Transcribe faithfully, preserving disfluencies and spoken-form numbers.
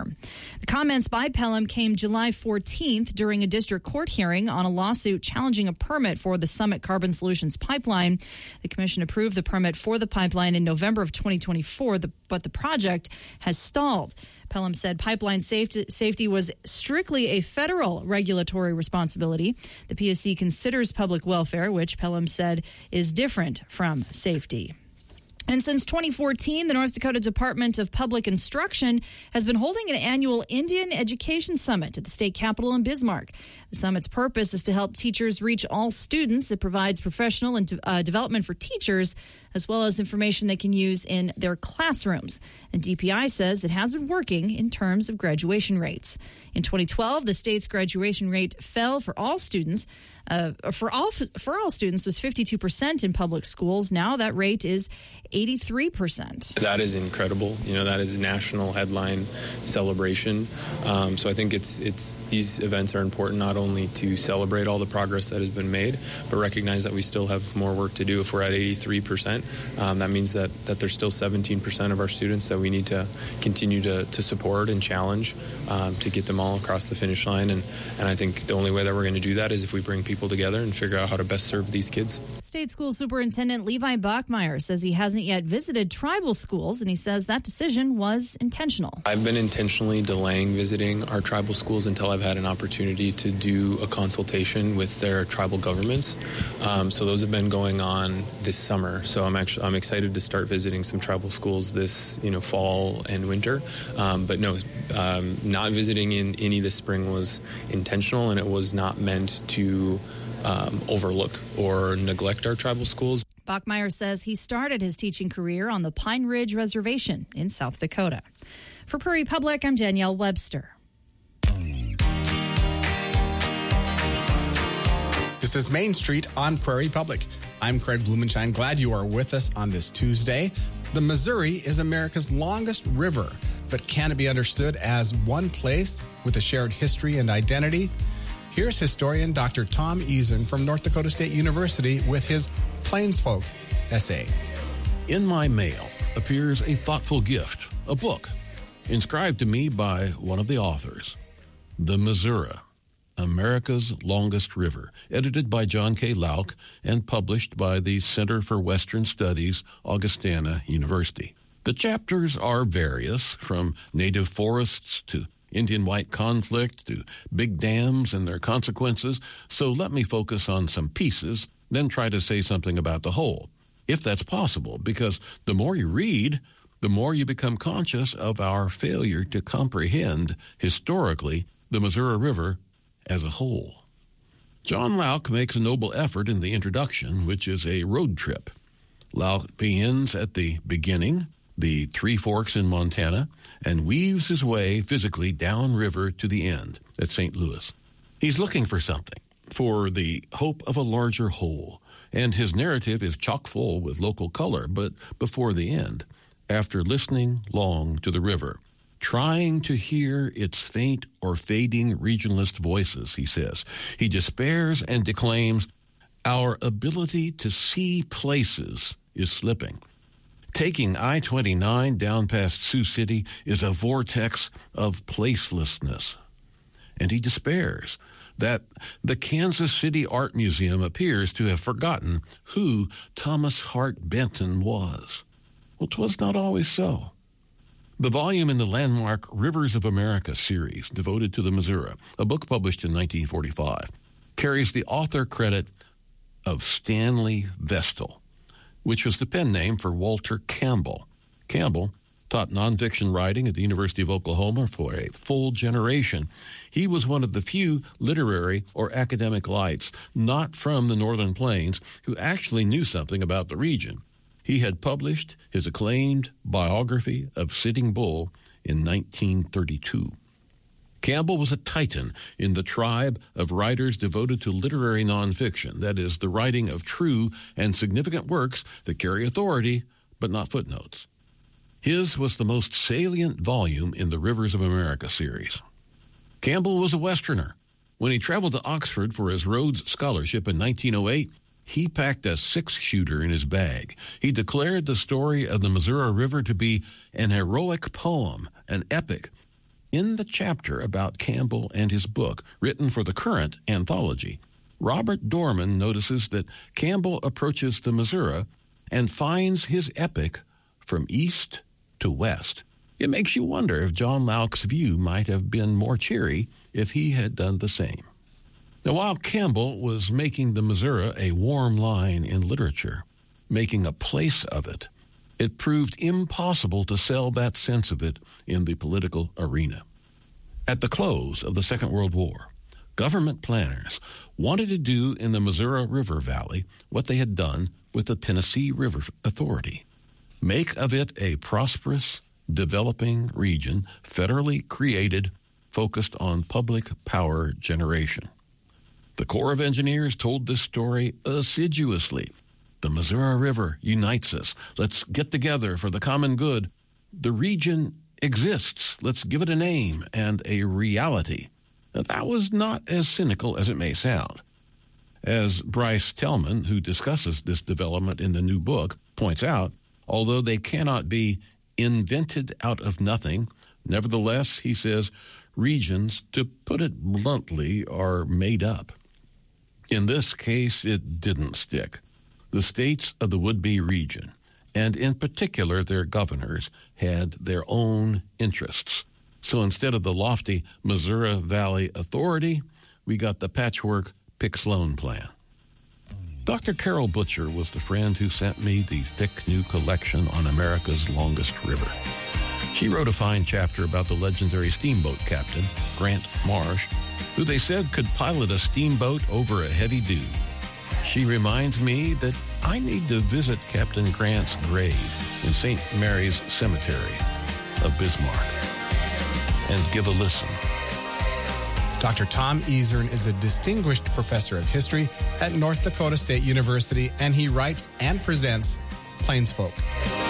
term. The comments by Pelham came July fourteenth during a district court hearing on a lawsuit challenging a permit for the Summit Carbon Solutions pipeline. The commission approved the permit for the pipeline in November of twenty twenty-four, but the project has stalled. Pelham said pipeline safety, safety was strictly a federal regulatory responsibility. The P S C considers public welfare, which Pelham said is different from safety. And since twenty fourteen, the North Dakota Department of Public Instruction has been holding an annual Indian Education Summit at the state capitol in Bismarck. The summit's purpose is to help teachers reach all students. It provides professional and uh, development for teachers, as well as information they can use in their classrooms. And D P I says it has been working in terms of graduation rates. In twenty twelve, the state's graduation rate fell for all students. Uh, for all for all students was fifty-two percent in public schools. Now that rate is eighty-three percent. That is incredible. You know, that is a national headline celebration. Um, so I think it's it's these events are important not only to celebrate all the progress that has been made, but recognize that we still have more work to do. If we're at eighty-three percent, um, that means that, that there's still seventeen percent of our students that we need to continue to, to support and challenge um, to get them all across the finish line. And, and I think the only way that we're going to do that is if we bring people together and figure out how to best serve these kids. State School Superintendent Levi Bachmeyer says he hasn't yet visited tribal schools, and he says that decision was intentional. I've been intentionally delaying visiting our tribal schools until I've had an opportunity to do a consultation with their tribal governments. Um, so those have been going on this summer. So I'm actually I'm excited to start visiting some tribal schools this you know fall and winter. Um, but no, um, not visiting in any this spring was intentional, and it was not meant to um, overlook or neglect our tribal schools. Bachmeyer says he started his teaching career on the Pine Ridge Reservation in South Dakota. For Prairie Public, I'm Danielle Webster. This is Main Street on Prairie Public. I'm Craig Blumenshine. Glad you are with us on this Tuesday. The Missouri is America's longest river, but can it be understood as one place with a shared history and identity? Here's historian Doctor Tom Eason from North Dakota State University with his Plainsfolk essay. In my mail appears a thoughtful gift, a book, inscribed to me by one of the authors, The Missouri, America's Longest River, edited by John K. Lauk and published by the Center for Western Studies, Augustana University. The chapters are various, from native forests to Indian-white conflict to big dams and their consequences, so let me focus on some pieces, then try to say something about the whole, if that's possible, because the more you read, the more you become conscious of our failure to comprehend, historically, the Missouri River as a whole. John Lauk makes a noble effort in the introduction, which is a road trip. Lauk begins at the beginning, the Three Forks in Montana, and weaves his way physically downriver to the end at Saint Louis. He's looking for something, for the hope of a larger whole, and his narrative is chock full with local color, but before the end, after listening long to the river, trying to hear its faint or fading regionalist voices, he says, he despairs and declaims, our ability to see places is slipping. Taking I twenty-nine down past Sioux City is a vortex of placelessness. And he despairs that the Kansas City Art Museum appears to have forgotten who Thomas Hart Benton was. Well, 'twas not always so. The volume in the landmark Rivers of America series, devoted to the Missouri, a book published in nineteen forty-five, carries the author credit of Stanley Vestal, which was the pen name for Walter Campbell. Campbell taught nonfiction writing at the University of Oklahoma for a full generation. He was one of the few literary or academic lights not from the Northern Plains who actually knew something about the region. He had published his acclaimed biography of Sitting Bull in nineteen thirty-two. Campbell was a titan in the tribe of writers devoted to literary nonfiction, that is, the writing of true and significant works that carry authority, but not footnotes. His was the most salient volume in the Rivers of America series. Campbell was a Westerner. When he traveled to Oxford for his Rhodes Scholarship in nineteen oh eight, he packed a six-shooter in his bag. He declared the story of the Missouri River to be an heroic poem, an epic. In the chapter about Campbell and his book, written for the current anthology, Robert Dorman notices that Campbell approaches the Missouri and finds his epic from east to west. It makes you wonder if John Locke's view might have been more cheery if he had done the same. Now, while Campbell was making the Missouri a warm line in literature, making a place of it, it proved impossible to sell that sense of it in the political arena. At the close of the Second World War, government planners wanted to do in the Missouri River Valley what they had done with the Tennessee River Authority, make of it a prosperous, developing region, federally created, focused on public power generation. The Corps of Engineers told this story assiduously. The Missouri River unites us. Let's get together for the common good. The region exists. Let's give it a name and a reality. Now, that was not as cynical as it may sound. As Bryce Tellman, who discusses this development in the new book, points out, although they cannot be invented out of nothing, nevertheless, he says, regions, to put it bluntly, are made up. In this case, it didn't stick. The states of the would-be region, and in particular their governors, had their own interests. So instead of the lofty Missouri Valley Authority, we got the patchwork Pick Sloan plan. Doctor Carol Butcher was the friend who sent me the thick new collection on America's longest river. She wrote a fine chapter about the legendary steamboat captain, Grant Marsh, who they said could pilot a steamboat over a heavy dew. She reminds me that I need to visit Captain Grant's grave in Saint Mary's Cemetery of Bismarck and give a listen. Doctor Tom Ezern is a distinguished professor of history at North Dakota State University, and he writes and presents Plains Folk.